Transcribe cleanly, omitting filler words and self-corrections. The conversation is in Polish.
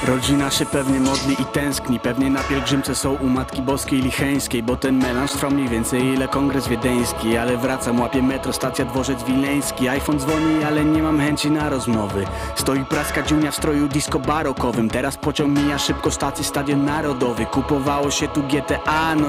Rodzina się pewnie modli i tęskni, pewnie na pielgrzymce są u Matki Boskiej Licheńskiej, bo ten melanż trwa mniej więcej ile kongres wiedeński. Ale wracam, łapię metro, stacja Dworzec Wileński. iPhone dzwoni, ale nie mam chęci na rozmowy. Stoi praska dziunia w stroju disco barokowym. Teraz pociąg mija szybko, stacji Stadion Narodowy. Kupowało się tu GTA, no